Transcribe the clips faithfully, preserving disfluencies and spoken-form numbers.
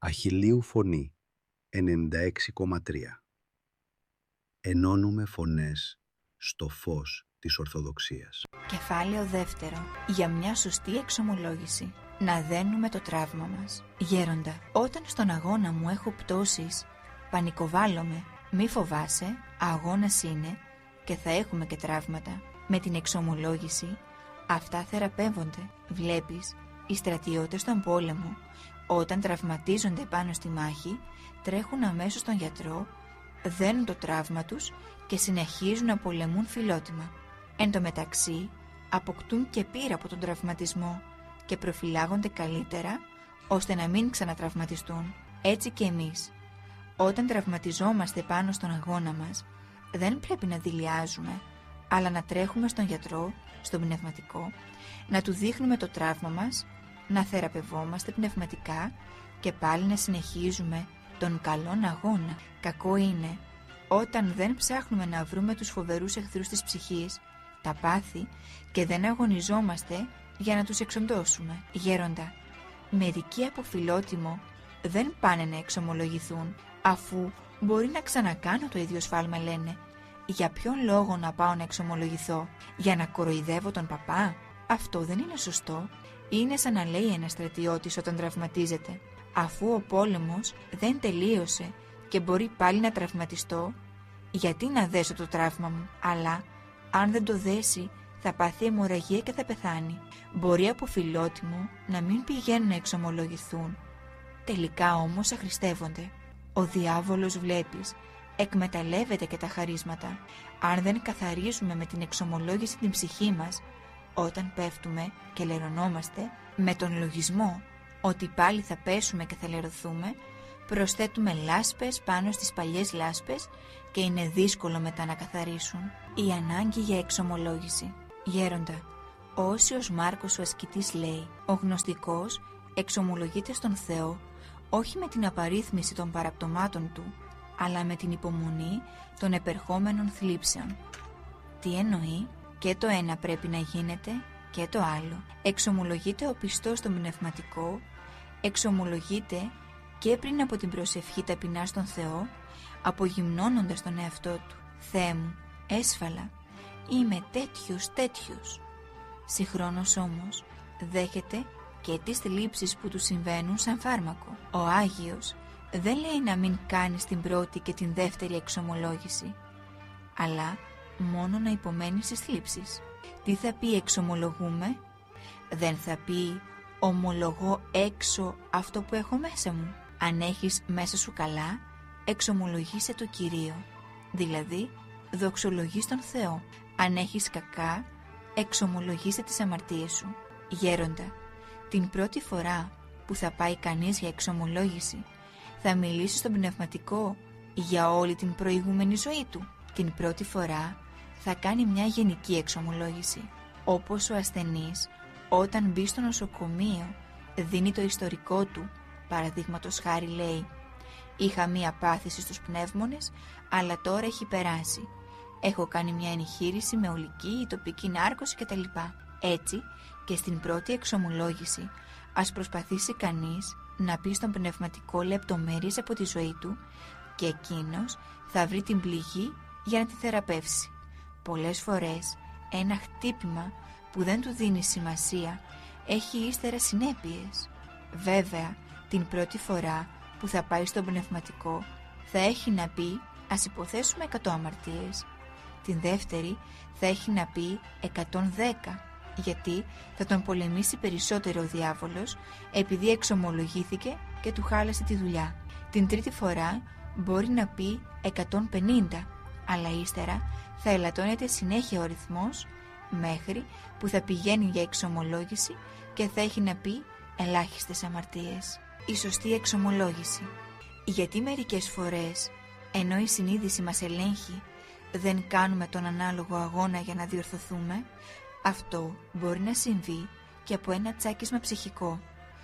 Αχιλλείου Φωνή ενενήντα έξι κόμμα τρία. Ενώνουμε φωνές στο φως της Ορθοδοξίας. Κεφάλαιο δεύτερο. Για μια σωστή εξομολόγηση. Να δένουμε το τραύμα μας. Γέροντα, όταν στον αγώνα μου έχω πτώσεις, πανικοβάλλομαι. Μη φοβάσαι, αγώνας είναι και θα έχουμε και τραύματα. Με την εξομολόγηση αυτά θεραπεύονται. Βλέπεις, οι στρατιώτες στον πόλεμο, όταν τραυματίζονται πάνω στη μάχη, τρέχουν αμέσως στον γιατρό, δένουν το τραύμα τους και συνεχίζουν να πολεμούν φιλότιμα. Εν τω μεταξύ, αποκτούν και πείρα από τον τραυματισμό και προφυλάγονται καλύτερα, ώστε να μην ξανατραυματιστούν. Έτσι και εμείς, όταν τραυματιζόμαστε πάνω στον αγώνα μας, δεν πρέπει να δειλιάζουμε, αλλά να τρέχουμε στον γιατρό, στον πνευματικό, να του δείχνουμε το τραύμα μας, να θεραπευόμαστε πνευματικά και πάλι να συνεχίζουμε τον καλόν αγώνα. Κακό είναι όταν δεν ψάχνουμε να βρούμε τους φοβερούς εχθρούς της ψυχής, τα πάθη, και δεν αγωνιζόμαστε για να τους εξοντώσουμε. Γέροντα, μερικοί από φιλότιμο δεν πάνε να εξομολογηθούν, αφού μπορεί να ξανακάνω το ίδιο σφάλμα, λένε. Για ποιον λόγο να πάω να εξομολογηθώ? Για να κοροϊδεύω τον παπά? Αυτό δεν είναι σωστό. Είναι σαν να λέει ένας στρατιώτης όταν τραυματίζεται: αφού ο πόλεμος δεν τελείωσε και μπορεί πάλι να τραυματιστώ, γιατί να δέσω το τραύμα μου? Αλλά αν δεν το δέσει, θα πάθει αιμορραγία και θα πεθάνει. Μπορεί από φιλότιμο να μην πηγαίνουν να εξομολογηθούν, τελικά όμως αχρηστεύονται. Ο διάβολος, βλέπεις, εκμεταλλεύεται και τα χαρίσματα. Αν δεν καθαρίζουμε με την εξομολόγηση την ψυχή μας, όταν πέφτουμε και λερωνόμαστε, με τον λογισμό ότι πάλι θα πέσουμε και θα λερωθούμε, προσθέτουμε λάσπες πάνω στις παλιές λάσπες και είναι δύσκολο μετά να καθαρίσουν. Η ανάγκη για εξομολόγηση. Γέροντα, ο Όσιος Μάρκος ο ασκητής λέει: ο γνωστικός εξομολογείται στον Θεό όχι με την απαρίθμηση των παραπτωμάτων του, αλλά με την υπομονή των επερχόμενων θλίψεων. Τι εννοεί? Και το ένα πρέπει να γίνεται και το άλλο. Εξομολογείται ο πιστός στον πνευματικό, εξομολογείται και πριν από την προσευχή ταπεινά στον Θεό, απογυμνώνοντας τον εαυτό του. Θεέ μου, έσφαλα, είμαι τέτοιος τέτοιος. Συγχρόνως όμως δέχεται και τις θλίψεις που του συμβαίνουν σαν φάρμακο. Ο Άγιος δεν λέει να μην κάνεις την πρώτη και την δεύτερη εξομολόγηση, αλλά μόνο να υπομένεις τις θλίψεις. Τι θα πει εξομολογούμε? Δεν θα πει ομολογώ έξω αυτό που έχω μέσα μου. Αν έχεις μέσα σου καλά, εξομολογήσε το Κυρίο, δηλαδή δοξολογείς τον Θεό. Αν έχεις κακά, εξομολογήσε τις αμαρτίες σου. Γέροντα, την πρώτη φορά που θα πάει κανείς για εξομολόγηση, θα μιλήσει στον πνευματικό για όλη την προηγούμενη ζωή του? Την πρώτη φορά θα κάνει μια γενική εξομολόγηση, όπως ο ασθενής όταν μπει στο νοσοκομείο δίνει το ιστορικό του. Παραδείγματος χάρη λέει: είχα μία πάθηση στους πνεύμονες, αλλά τώρα έχει περάσει. Έχω κάνει μια εγχείρηση με ολική, τοπική νάρκωση κτλ. Έτσι και στην πρώτη εξομολόγηση ας προσπαθήσει κανείς να πει στον πνευματικό λεπτομέρειες από τη ζωή του και εκείνος θα βρει την πληγή για να τη θεραπεύσει. Πολλές φορές ένα χτύπημα που δεν του δίνει σημασία έχει ύστερα συνέπειες. Βέβαια, την πρώτη φορά που θα πάει στον πνευματικό θα έχει να πει, ας υποθέσουμε, εκατό αμαρτίες. Την δεύτερη θα έχει να πει εκατόν δέκα, γιατί θα τον πολεμήσει περισσότερο ο διάβολος, επειδή εξομολογήθηκε και του χάλασε τη δουλειά. Την τρίτη φορά μπορεί να πει εκατόν πενήντα, αλλά ύστερα θα ελαττώνεται συνέχεια ο ρυθμός, μέχρι που θα πηγαίνει για εξομολόγηση και θα έχει να πει ελάχιστες αμαρτίες. Η σωστή εξομολόγηση. Γιατί μερικές φορές, ενώ η συνείδηση μας ελέγχει, δεν κάνουμε τον ανάλογο αγώνα για να διορθωθούμε? Αυτό μπορεί να συμβεί και από ένα τσάκισμα ψυχικό.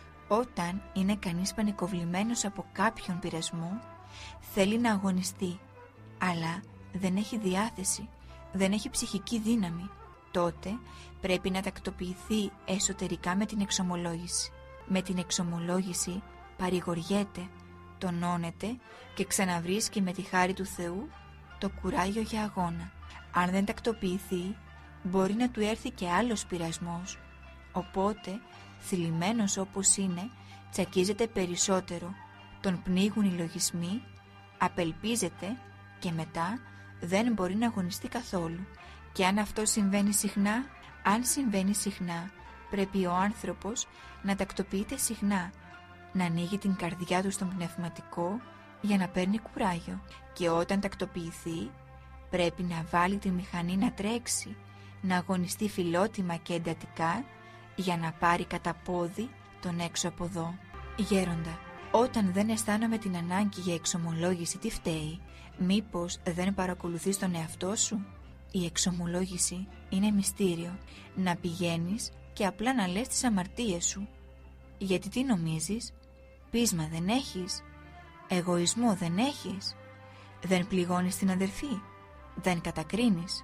Όταν είναι κανείς πανικοβλημένος από κάποιον πειρασμό, θέλει να αγωνιστεί, αλλά δεν έχει διάθεση, δεν έχει ψυχική δύναμη. Τότε πρέπει να τακτοποιηθεί εσωτερικά με την εξομολόγηση. Με την εξομολόγηση παρηγοριέται, τονώνεται και ξαναβρίσκει με τη χάρη του Θεού το κουράγιο για αγώνα. Αν δεν τακτοποιηθεί, μπορεί να του έρθει και άλλος πειρασμός, οπότε, θλιμμένος όπως είναι, τσακίζεται περισσότερο, τον πνίγουν οι λογισμοί, απελπίζεται και μετά δεν μπορεί να αγωνιστεί καθόλου. Και αν αυτό συμβαίνει συχνά, αν συμβαίνει συχνά, πρέπει ο άνθρωπος να τακτοποιείται συχνά, να ανοίγει την καρδιά του στον πνευματικό για να παίρνει κουράγιο. Και όταν τακτοποιηθεί, πρέπει να βάλει τη μηχανή να τρέξει, να αγωνιστεί φιλότιμα και εντατικά για να πάρει κατά πόδι τον έξω από εδώ. Γέροντα, όταν δεν αισθάνομαι την ανάγκη για εξομολόγηση, τι φταίει? Μήπως δεν παρακολουθείς τον εαυτό σου? Η εξομολόγηση είναι μυστήριο. Να πηγαίνεις και απλά να λες τις αμαρτίες σου. Γιατί τι νομίζεις? Πείσμα δεν έχεις? Εγωισμό δεν έχεις? Δεν πληγώνεις την αδερφή? Δεν κατακρίνεις?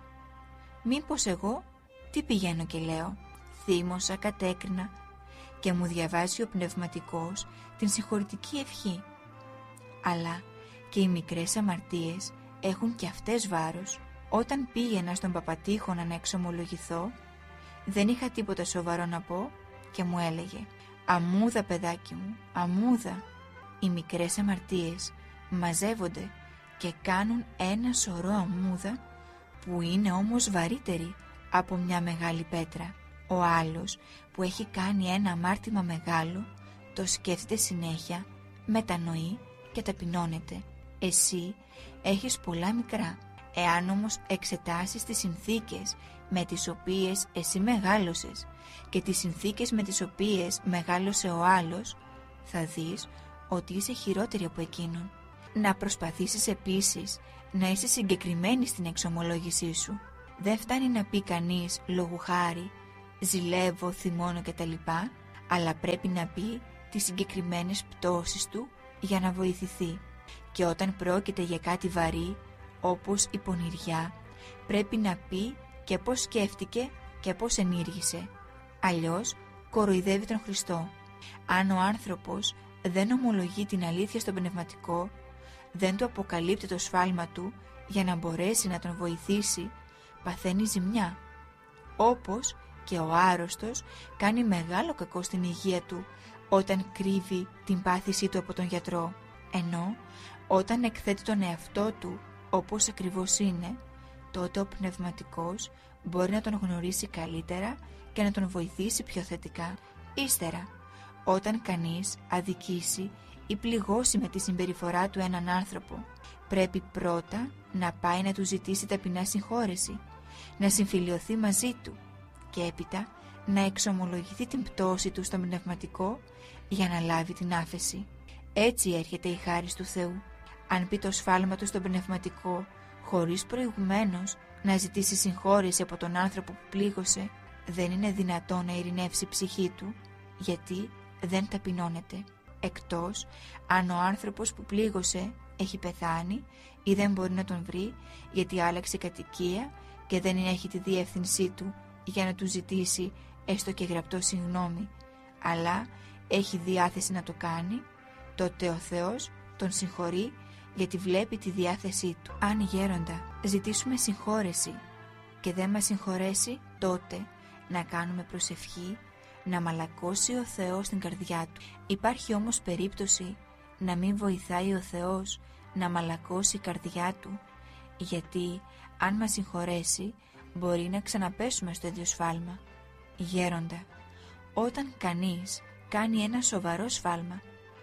Μήπως εγώ τι πηγαίνω και λέω? Θύμωσα, κατέκρινα, και μου διαβάζει ο πνευματικός την συγχωρητική ευχή. Αλλά και οι μικρές αμαρτίες έχουν και αυτές βάρος. Όταν πήγαινα στον Παπατήχωνα να εξομολογηθώ, δεν είχα τίποτα σοβαρό να πω και μου έλεγε «Αμούδα, παιδάκι μου, αμούδα». Οι μικρές αμαρτίες μαζεύονται και κάνουν ένα σωρό αμούδα που είναι όμως βαρύτερη από μια μεγάλη πέτρα. Ο άλλος που έχει κάνει ένα αμάρτημα μεγάλο το σκέφτεται συνέχεια, μετανοεί και ταπεινώνεται. Εσύ έχεις πολλά μικρά. Εάν όμως εξετάσεις τις συνθήκες με τις οποίες εσύ μεγάλωσες και τις συνθήκες με τις οποίες μεγάλωσε ο άλλος, θα δεις ότι είσαι χειρότερη από εκείνον. Να προσπαθήσεις επίσης να είσαι συγκεκριμένη στην εξομολόγησή σου. Δεν φτάνει να πει κανείς λόγου χάρη «ζηλεύω, θυμώνω» κτλ, αλλά πρέπει να πει τις συγκεκριμένες πτώσεις του για να βοηθηθεί. Και όταν πρόκειται για κάτι βαρύ, όπως η πονηριά, πρέπει να πει και πώς σκέφτηκε και πώς ενήργησε. Αλλιώς κοροϊδεύει τον Χριστό. Αν ο άνθρωπος δεν ομολογεί την αλήθεια στον πνευματικό, δεν του αποκαλύπτει το σφάλμα του για να μπορέσει να τον βοηθήσει, παθαίνει ζημιά. Όπως και ο άρρωστος κάνει μεγάλο κακό στην υγεία του όταν κρύβει την πάθησή του από τον γιατρό, ενώ όταν εκθέτει τον εαυτό του όπως ακριβώς είναι, τότε ο πνευματικός μπορεί να τον γνωρίσει καλύτερα και να τον βοηθήσει πιο θετικά. Ύστερα, όταν κανείς αδικήσει ή πληγώσει με τη συμπεριφορά του έναν άνθρωπο, πρέπει πρώτα να πάει να του ζητήσει ταπεινά συγχώρεση, να συμφιλιωθεί μαζί του και έπειτα να εξομολογηθεί την πτώση του στο πνευματικό για να λάβει την άφεση. Έτσι έρχεται η χάρις του Θεού. Αν πει το σφάλμα του στο πνευματικό χωρίς προηγουμένως να ζητήσει συγχώρεση από τον άνθρωπο που πλήγωσε, δεν είναι δυνατό να ειρηνεύσει η ψυχή του, γιατί δεν ταπεινώνεται. Εκτός αν ο άνθρωπος που πλήγωσε έχει πεθάνει ή δεν μπορεί να τον βρει γιατί άλλαξε κατοικία και δεν έχει τη διεύθυνσή του για να του ζητήσει έστω και γραπτό συγγνώμη, αλλά έχει διάθεση να το κάνει, τότε ο Θεός τον συγχωρεί γιατί βλέπει τη διάθεσή του. Αν, γέροντα, ζητήσουμε συγχώρεση και δεν μας συγχωρέσει, τότε να κάνουμε προσευχή να μαλακώσει ο Θεός την καρδιά του. Υπάρχει όμως περίπτωση να μην βοηθάει ο Θεός να μαλακώσει η καρδιά του, γιατί αν μας συγχωρέσει μπορεί να ξαναπέσουμε στο ίδιο σφάλμα. Γέροντα, όταν κανείς κάνει ένα σοβαρό σφάλμα,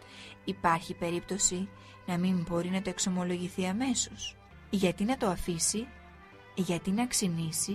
υπάρχει περίπτωση να μην μπορεί να το εξομολογηθεί αμέσως. Γιατί να το αφήσει, γιατί να ξυνήσει?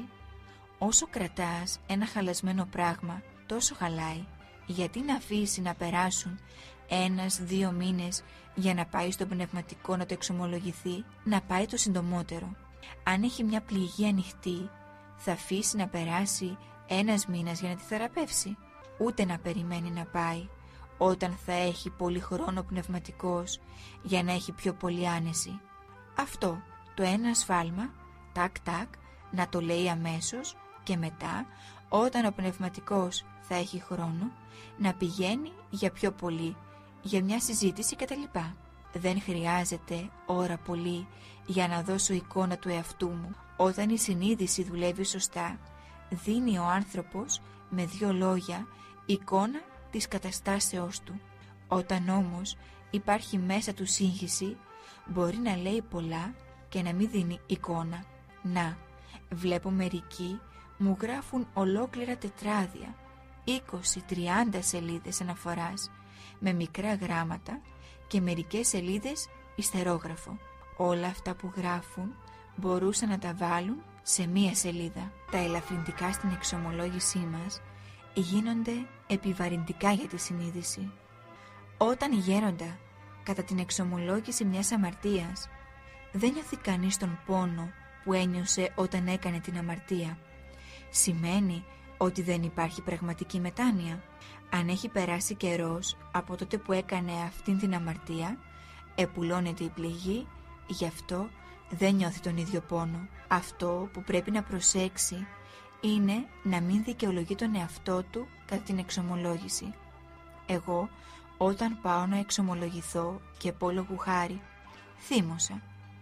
Όσο κρατάς ένα χαλασμένο πράγμα, τόσο χαλάει. Γιατί να αφήσει να περάσουν ένας, δύο μήνες για να πάει στο πνευματικό να το εξομολογηθεί? Να πάει το συντομότερο. Αν έχει μια πληγή ανοιχτή, θα αφήσει να περάσει ένας μήνας για να τη θεραπεύσει? Ούτε να περιμένει να πάει όταν θα έχει πολύ χρόνο πνευματικός για να έχει πιο πολύ άνεση. Αυτό το ένα σφάλμα, τάκ τάκ, να το λέει αμέσως και μετά, όταν ο πνευματικός θα έχει χρόνο, να πηγαίνει για πιο πολύ για μια συζήτηση κτλ. Δεν χρειάζεται ώρα πολύ για να δώσω εικόνα του εαυτού μου. Όταν η συνείδηση δουλεύει σωστά, δίνει ο άνθρωπος με δύο λόγια εικόνα της καταστάσεώς του. Όταν όμως υπάρχει μέσα του σύγχυση, μπορεί να λέει πολλά και να μην δίνει εικόνα. Να, βλέπω μερικοί μου γράφουν ολόκληρα τετράδια, είκοσι με τριάντα σελίδες αναφοράς, με μικρά γράμματα και μερικές σελίδες ιστερόγραφο. Όλα αυτά που γράφουν μπορούσαν να τα βάλουν σε μία σελίδα. Τα ελαφρυντικά στην εξομολόγησή μας γίνονται επιβαρυντικά για τη συνείδηση. Όταν γέροντα, κατά την εξομολόγηση μιας αμαρτίας, δεν νιώθει κανείς τον πόνο που ένιωσε όταν έκανε την αμαρτία. Σημαίνει ότι δεν υπάρχει πραγματική μετάνοια. Αν έχει περάσει καιρός από τότε που έκανε αυτήν την αμαρτία, επουλώνεται η πληγή, γι' αυτό δεν νιώθει τον ίδιο πόνο. Αυτό που πρέπει να προσέξει είναι να μην δικαιολογεί τον εαυτό του κατά την εξομολόγηση. Εγώ, όταν πάω να εξομολογηθώ και πω λόγου χάρη, θύμωσα.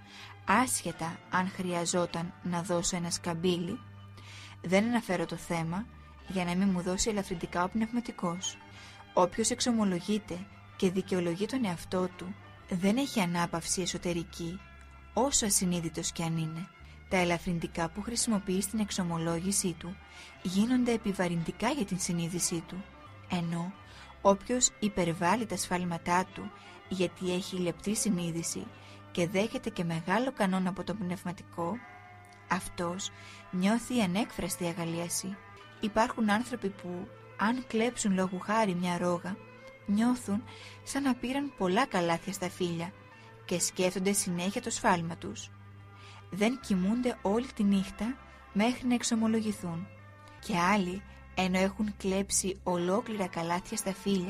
Άσχετα αν χρειαζόταν να δώσω ένα σκαμπίλι, δεν αναφέρω το θέμα για να μην μου δώσει ελαφρυντικά ο πνευματικός. Όποιος εξομολογείται και δικαιολογεί τον εαυτό του, δεν έχει ανάπαυση εσωτερική, όσο ασυνείδητος κι αν είναι. Τα ελαφρυντικά που χρησιμοποιεί στην εξομολόγησή του γίνονται επιβαρυντικά για την συνείδησή του, ενώ όποιος υπερβάλλει τα σφάλματά του γιατί έχει λεπτή συνείδηση και δέχεται και μεγάλο κανόνα από το πνευματικό, αυτός νιώθει ανέκφραστη αγαλίαση. Υπάρχουν άνθρωποι που, αν κλέψουν λόγου χάρη μια ρόγα, νιώθουν σαν να πήραν πολλά καλάθια στα φύλλα και σκέφτονται συνέχεια το σφάλμα τους. Δεν κοιμούνται όλη τη νύχτα μέχρι να εξομολογηθούν. Και άλλοι, ενώ έχουν κλέψει ολόκληρα καλάθια στα φύλλα,